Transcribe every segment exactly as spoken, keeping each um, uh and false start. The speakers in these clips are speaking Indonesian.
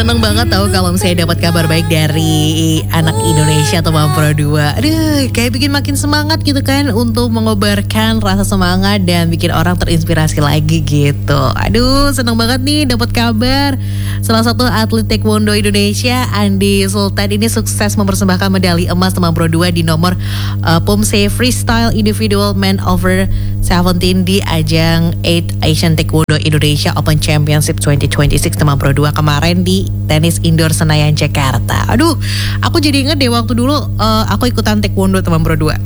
Seneng banget tau kalau misalnya dapat kabar baik dari anak Indonesia teman Pro dua. Aduh, kayak bikin makin semangat gitu kan untuk mengobarkan rasa semangat dan bikin orang terinspirasi lagi gitu. Aduh, seneng banget nih dapat kabar. Salah satu atlet taekwondo Indonesia, Andi Sultan ini sukses mempersembahkan medali emas teman Pro dua di nomor uh, Pomse Freestyle Individual Man Over tujuh belas di ajang eighth Asian Taekwondo Indonesia Open Championship dua ribu dua puluh enam teman Pro dua kemarin di tenis indoor Senayan Jakarta. Aduh, aku jadi inget deh waktu dulu uh, aku ikutan taekwondo teman Pro dua.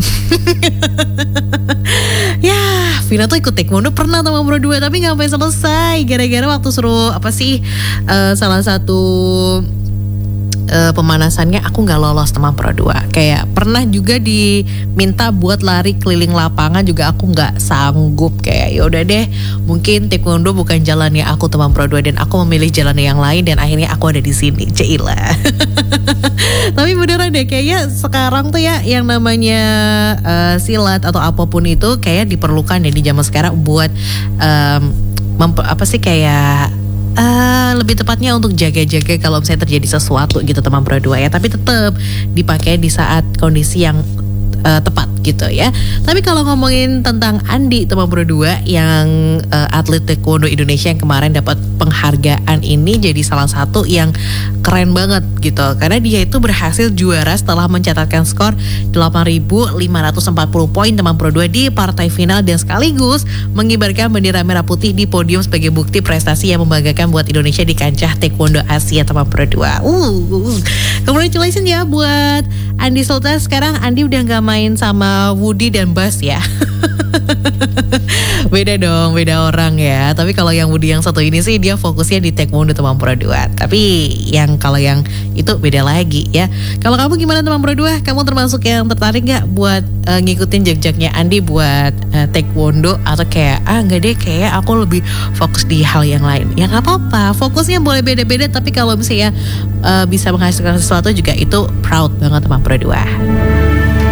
Ya, Vina tuh ikut taekwondo pernah teman Pro dua tapi gak sampai selesai gara-gara waktu suruh apa sih uh, salah satu Uh, pemanasannya aku gak lolos teman Pro dua. Kayak pernah juga diminta buat lari keliling lapangan juga aku gak sanggup. Kayak yaudah deh, mungkin taekwondo bukan jalannya aku teman Pro dua, dan aku memilih jalan yang lain dan akhirnya aku ada di sini. Cila. Tapi beneran deh, kayaknya sekarang tuh ya yang namanya uh, silat atau apapun itu kayak diperlukan ya di zaman sekarang buat um, memper, apa sih kayak Uh, lebih tepatnya untuk jaga-jaga kalau misalnya terjadi sesuatu gitu teman Pro dua ya. Tapi tetap dipakai di saat kondisi yang uh, tepat gitu ya. Tapi kalau ngomongin tentang Andi teman Pro dua yang uh, atlet taekwondo Indonesia yang kemarin dapat penghargaan ini jadi salah satu yang keren banget gitu. Karena dia itu berhasil juara setelah mencatatkan skor delapan ribu lima ratus empat puluh poin teman Pro dua di partai final dan sekaligus mengibarkan bendera merah putih di podium sebagai bukti prestasi yang membanggakan buat Indonesia di kancah taekwondo Asia teman Pro dua. Uh, uh. Congratulations ya buat Andi Sultan. Sekarang Andi udah gak main sama Woody dan Bas ya. Beda dong, beda orang ya. Tapi kalau yang Woody yang satu ini sih dia fokusnya di taekwondo teman Pro dua. Tapi yang kalau yang itu beda lagi ya. Kalau kamu gimana teman Pro dua? Kamu termasuk yang tertarik gak buat uh, ngikutin jejak-jejaknya Andi buat uh, taekwondo, atau kayak ah enggak deh, kayak aku lebih fokus di hal yang lain? Ya gak apa-apa, fokusnya boleh beda-beda, tapi kalau misalnya uh, bisa menghasilkan sesuatu juga itu proud banget teman Pro dua.